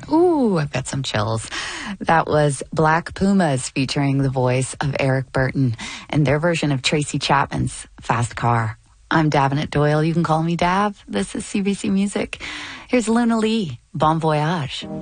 Ooh, I've got some chills. That was Black Pumas featuring the voice of Eric Burton and their version of Tracy Chapman's Fast Car. I'm Davenant Doyle. You can call me Dav. This is CBC Music. Here's Luna Lee, Bon Voyage.